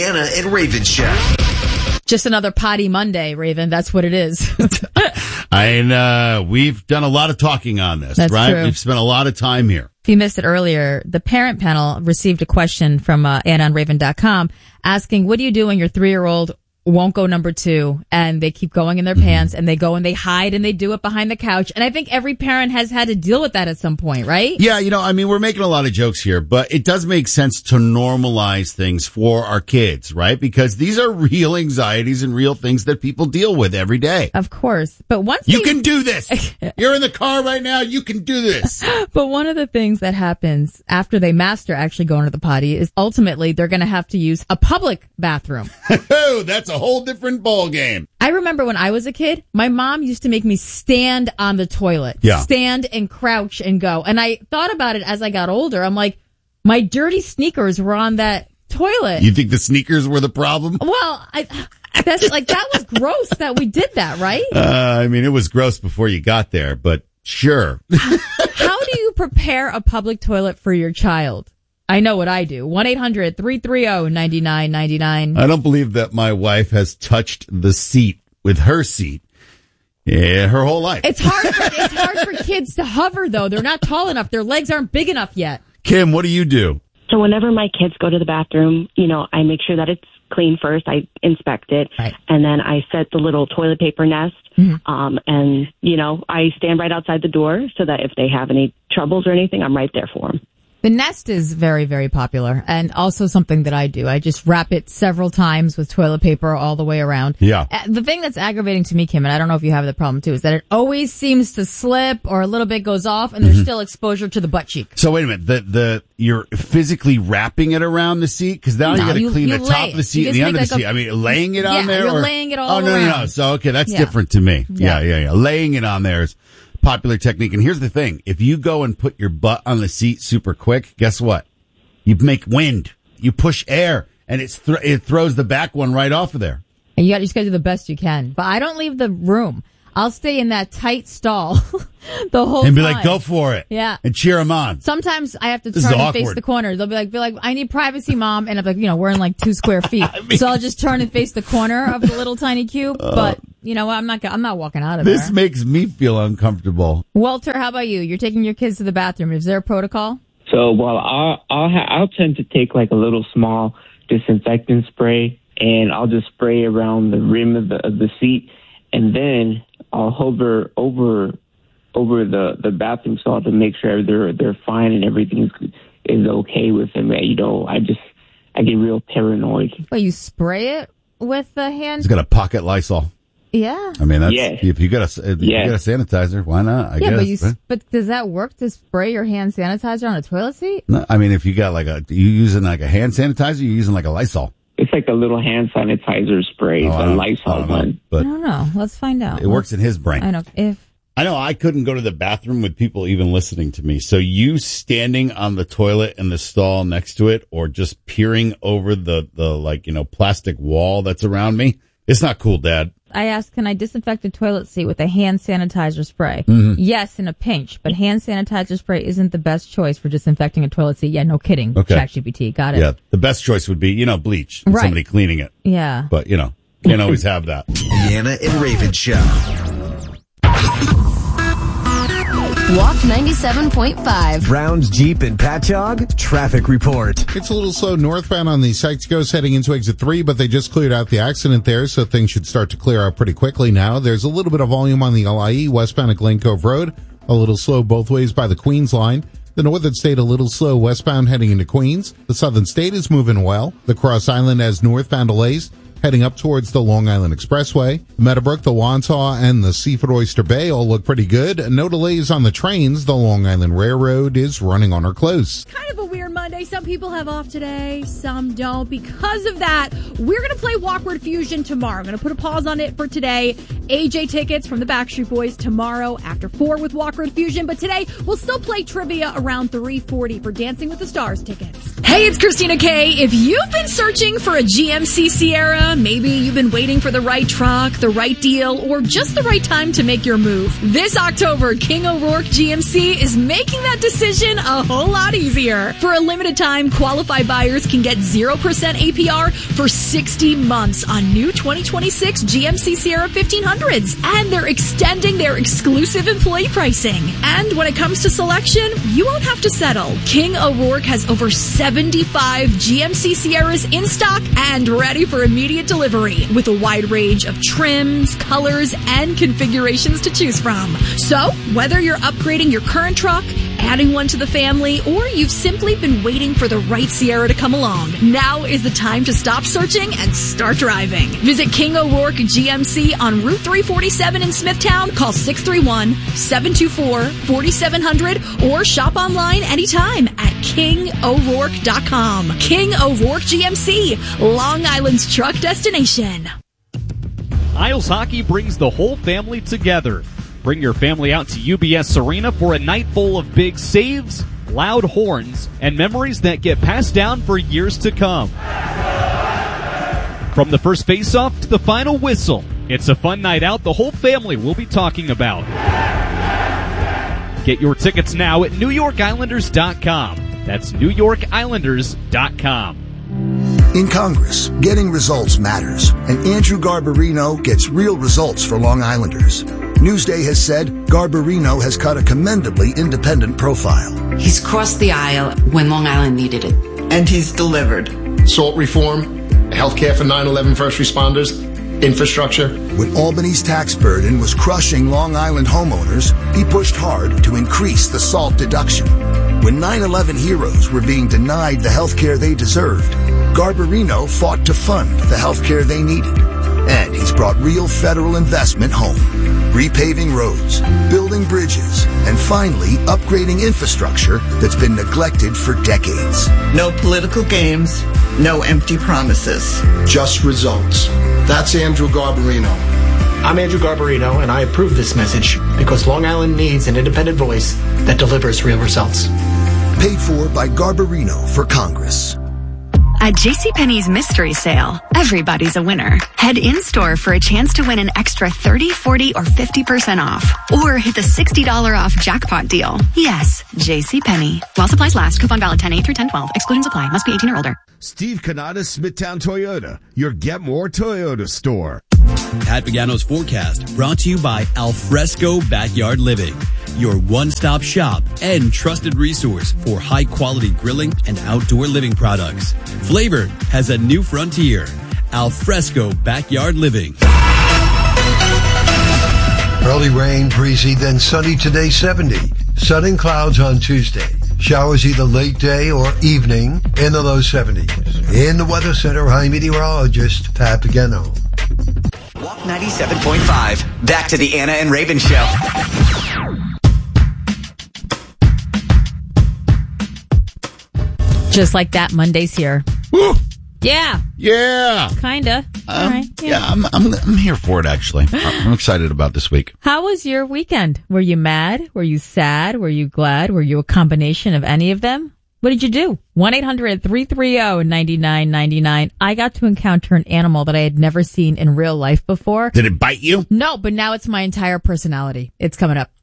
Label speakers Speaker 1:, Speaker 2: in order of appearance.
Speaker 1: Deanna and Raven Show.
Speaker 2: Just another potty Monday, Raven. That's what it is.
Speaker 3: We've done a lot of talking on this,
Speaker 2: That's
Speaker 3: right?
Speaker 2: true.
Speaker 3: We've spent a lot of time here.
Speaker 2: If you missed it earlier, the parent panel received a question from AnnaOnRaven.com asking, what do you do when your 3-year-old won't go number 2 and they keep going in their pants and they go and they hide and they do it behind the couch? And I think every parent has had to deal with that at some point, right?
Speaker 3: Yeah, we're making a lot of jokes here, but it does make sense to normalize things for our kids, right? Because these are real anxieties and real things that people deal with every day.
Speaker 2: Of course. But once
Speaker 3: You can do this. You're in the car right now. You can do this.
Speaker 2: But one of the things that happens after they master actually going to the potty is ultimately they're going to have to use a public bathroom.
Speaker 3: Oh, that's a whole different ball game.
Speaker 2: I remember when I was a kid, my mom used to make me stand on the toilet.
Speaker 3: Yeah.
Speaker 2: Stand and crouch and go. And I thought about it as I got older. I'm like, my dirty sneakers were on that toilet.
Speaker 3: You think the sneakers were the problem?
Speaker 2: Well, that was gross that we did that, right?
Speaker 3: It was gross before you got there, but sure.
Speaker 2: How do you prepare a public toilet for your child? I know what I do. 1-800-330-9999.
Speaker 3: I don't believe that my wife has touched the seat with her seat her whole life.
Speaker 2: It's hard for kids to hover, though. They're not tall enough. Their legs aren't big enough yet.
Speaker 3: Kim, what do you do?
Speaker 4: So whenever my kids go to the bathroom, I make sure that it's clean first. I inspect it.
Speaker 2: Right.
Speaker 4: And then I set the little toilet paper nest. And I stand right outside the door so that if they have any troubles or anything, I'm right there for them.
Speaker 2: The nest is very, very popular, and also something that I do. I just wrap it several times with toilet paper all the way around.
Speaker 3: Yeah.
Speaker 2: The thing that's aggravating to me, Kim, and I don't know if you have the problem too, is that it always seems to slip or a little bit goes off, and there's still exposure to the butt cheek.
Speaker 3: So wait a minute, you're physically wrapping it around the seat? Because now you got to clean the top of the seat and the under the seat. Laying it on there?
Speaker 2: You're laying it all
Speaker 3: around. No. So, okay, that's different to me. Yeah. Laying it on there is popular technique. And here's the thing. If you go and put your butt on the seat super quick, guess what? You make wind. You push air, and it throws the back one right off of there.
Speaker 2: And you just got to do the best you can. But I don't leave the room. I'll stay in that tight stall the whole time.
Speaker 3: And be like, go for it.
Speaker 2: Yeah.
Speaker 3: And cheer them on.
Speaker 2: Sometimes I have to turn and face the corner. They'll be like, I need privacy, Mom. And I'm like, we're in like 2 square feet. So I'll just turn and face the corner of the little tiny cube. But you know what? I'm not walking out of there.
Speaker 3: This makes me feel uncomfortable.
Speaker 2: Walter, how about you? You're taking your kids to the bathroom. Is there a protocol?
Speaker 5: So, I'll tend to take like a little small disinfectant spray, and I'll just spray around the rim of the seat, and then I'll hover over the bathroom stall to make sure they're fine and everything is okay with them. I get real paranoid.
Speaker 2: Well, you spray it with the hand.
Speaker 3: He's got a pocket Lysol.
Speaker 2: Yeah.
Speaker 3: I mean, if you got a sanitizer, why not? I guess.
Speaker 2: But does that work to spray your hand sanitizer on a toilet seat?
Speaker 3: No, I mean, if you got you using like a hand sanitizer, you're using like a Lysol.
Speaker 5: It's like a little hand sanitizer spray, the Lysol one.
Speaker 2: I don't know. Let's find out.
Speaker 3: It works in his brain.
Speaker 2: I know.
Speaker 3: I know I couldn't go to the bathroom with people even listening to me. So you standing on the toilet in the stall next to it, or just peering over the plastic wall that's around me, it's not cool, Dad.
Speaker 2: I asked, can I disinfect a toilet seat with a hand sanitizer spray? Yes, in a pinch, but hand sanitizer spray isn't the best choice for disinfecting a toilet seat. Yeah, no kidding.
Speaker 3: Okay.
Speaker 2: ChatGPT, got it.
Speaker 3: Yeah, the best choice would be, bleach and somebody cleaning it.
Speaker 2: Yeah.
Speaker 3: But, can't always have that.
Speaker 1: Deanna and Raven Show.
Speaker 6: Walk 97.5.
Speaker 7: Browns, Jeep, and Patchogue traffic report.
Speaker 8: It's a little slow northbound on the Sykes-Coast heading into exit 3, but they just cleared out the accident there, so things should start to clear out pretty quickly now. There's a little bit of volume on the LIE westbound at Glen Cove Road, a little slow both ways by the Queens line. The Northern State a little slow westbound heading into Queens. The Southern State is moving well. The Cross Island has northbound delays heading up towards the Long Island Expressway. Meadowbrook, the Wantagh, and the Seaford Oyster Bay all look pretty good. No delays on the trains. The Long Island Railroad is running on or close.
Speaker 9: Kind of a weird Monday. Some people have off today, some don't. Because of that, we're going to play Walkward Fusion tomorrow. I'm going to put a pause on it for today, AJ tickets from the Backstreet Boys tomorrow after 4 with Walk Road Fusion. But today, we'll still play trivia around 3:40 for Dancing with the Stars tickets. Hey, it's Christina K. If you've been searching for a GMC Sierra, maybe you've been waiting for the right truck, the right deal, or just the right time to make your move. This October, King O'Rourke GMC is making that decision a whole lot easier. For a limited time, qualified buyers can get 0% APR for 60 months on new 2026 GMC Sierra 1500s. And they're extending their exclusive employee pricing. And when it comes to selection, you won't have to settle. King O'Rourke has over 75 GMC Sierras in stock and ready for immediate delivery with a wide range of trims, colors, and configurations to choose from. So, whether you're upgrading your current truck, adding one to the family, or you've simply been waiting for the right Sierra to come along, now is the time to stop searching and start driving. Visit King O'Rourke GMC on Route 347 in Smithtown. Call 631-724-4700 or shop online anytime at KingO'Rourke.com. King O'Rourke GMC, Long Island's truck destination.
Speaker 10: Isles Hockey brings the whole family together. Bring your family out to UBS Arena for a night full of big saves, loud horns, and memories that get passed down for years to come. From the first face-off to the final whistle, it's a fun night out the whole family will be talking about. Get your tickets now at NewYorkIslanders.com. That's NewYorkIslanders.com.
Speaker 11: In Congress, getting results matters, and Andrew Garbarino gets real results for Long Islanders. Newsday has said Garbarino has cut a commendably independent profile.
Speaker 12: He's crossed the aisle when Long Island needed it.
Speaker 13: And he's delivered.
Speaker 14: Salt reform, healthcare for 9/11 first responders, infrastructure.
Speaker 11: When Albany's tax burden was crushing Long Island homeowners, he pushed hard to increase the SALT deduction. When 9/11 heroes were being denied the healthcare they deserved, Garbarino fought to fund the healthcare they needed. And he's brought real federal investment home. Repaving roads, building bridges, and finally upgrading infrastructure that's been neglected for decades.
Speaker 13: No political games, no empty promises.
Speaker 14: Just results. That's Andrew Garbarino.
Speaker 15: I'm Andrew Garbarino, and I approve this message because Long Island needs an independent voice that delivers real results.
Speaker 11: Paid for by Garbarino for Congress.
Speaker 16: At JCPenney's mystery sale, everybody's a winner. Head in-store for a chance to win an extra 30, 40, or 50% off. Or hit the $60 off jackpot deal. Yes, JCPenney. While supplies last. Coupon valid 10/8 through 10/12. Exclusions apply. Must be 18 or older.
Speaker 17: Steve Kanata, Smithtown Toyota, your Get More Toyota store.
Speaker 18: Pat Pagano's forecast brought to you by Alfresco Backyard Living, your one-stop shop and trusted resource for high-quality grilling and outdoor living products. Flavor has a new frontier. Alfresco Backyard Living.
Speaker 19: Early rain, breezy, then sunny today, 70. Sun and clouds on Tuesday. Showers either late day or evening in the low 70s. In the Weather Center, I'm meteorologist Pat Pagano.
Speaker 20: Walk 97.5. Back to the Anna and Raven Show.
Speaker 2: Just like that, Monday's here.
Speaker 3: Woo!
Speaker 2: Yeah.
Speaker 3: Yeah.
Speaker 2: Kinda. All right.
Speaker 3: Yeah, I'm here for it, actually. I'm excited about this week.
Speaker 2: How was your weekend? Were you mad? Were you sad? Were you glad? Were you a combination of any of them? What did you do? 1-800-330-9999. I got to encounter an animal that I had never seen in real life before.
Speaker 3: Did it bite you?
Speaker 2: No, but now it's my entire personality. It's coming up.